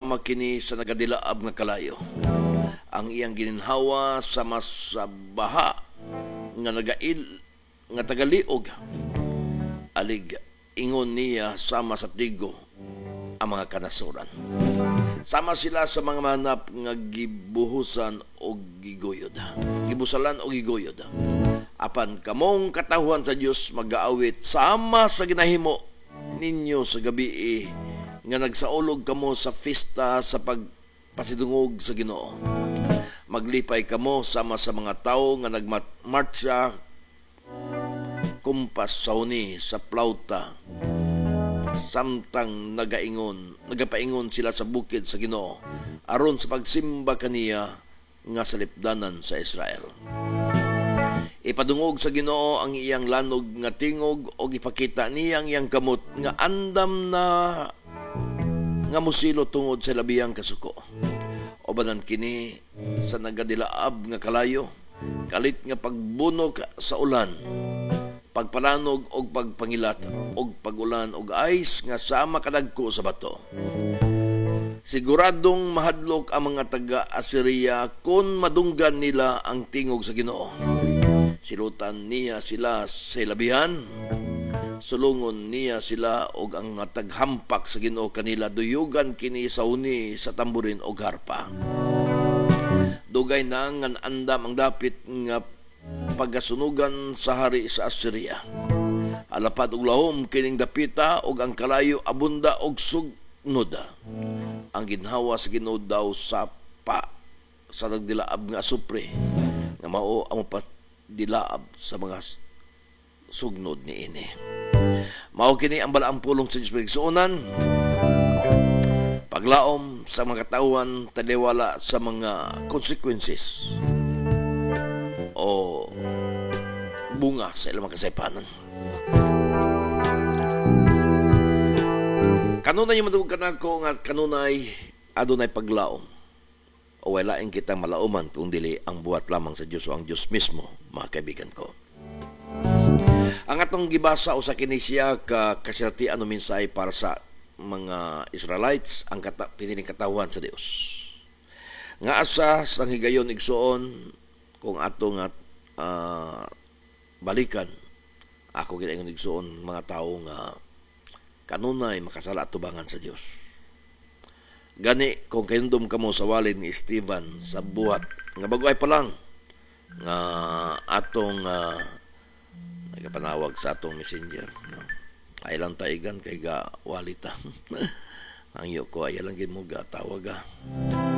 sama kini sa nagadilaab nga kalayo. Ang iyang gininhawa sama sa baha nga nga tagaliog. Alig ingon niya sama sa tigo ang mga kanasuran. Sama sila sa mga manap nga gibuhusan o giguyod. Gibusalan o giguyod. Apan kamong katahuan sa Dios mag-aawit sama sa ginahimo ninyo sa gabi nga nagsaulog kamo sa festa sa pagpasidungog sa Ginoo. Maglipay kamo sama sa mga tao nga nagmarcha kumpas sa uni sa plauta samtang nagapaingon sila sa bukid sa Ginoo aron sa pagsimba kaniya nga sa lipdanan sa Israel. Ipadungog sa Ginoo ang iyang lanog nga tingog o ipakita niya ang iyang kamot nga andam na nga musilo tungod sa labiyang kasuko. Obanan kini sa nagadilaab nga kalayo, kalit nga pagbunok sa ulan, pagpalanog og pagpangilat og pagulan og ice nga sama kadagko sa bato. Siguradong mahadlok ang mga taga-Assyria kung madunggan nila ang tingog sa Ginoo. Silutan niya sila sa labihan, sulungon niya sila og ang taghampak sa Ginoo kanila duyugan kini sa uni sa tamburin og harpa. Dugay na nga andam ang dapit nga pagasunugan sa hari sa Assyria. Alapad og lahom kining dapita og ang kalayo abunda og sugnod. Ang ginhawa sa Ginoo daw sa nagdilaab nga asupre nga mao ang dilaab sa mga sugnod ni ini. Mao kini ang balaang pulong sa Diyos pagsuunan. Paglaom sa mga katawan, taliwala sa mga consequences o bunga sa ilang kasaypanan. Kanunay yung madugkan ako nga kanunay adunay paglaom. O wala ang kitang malauman kung dili ang buhat lamang sa Diyos o ang Diyos mismo, mga kaibigan ko. Ang atong gibasa o sa kinisya kasyatian o minsay para sa mga Israelites ang piniling katawan sa Diyos. Nga asa sa higayon igsuon kung atong balikan ako ginaingon igsuon mga tao nga kanunay makasala at tubangan sa Diyos. Gani kung kayundom kamo sa walin ni Esteban sa buhat nga bagay pa lang nga atong nagapanawag sa atong messenger, no? Ay lang taigan kay ga walita. Ang iyo ko ay lang gid mo ga tawag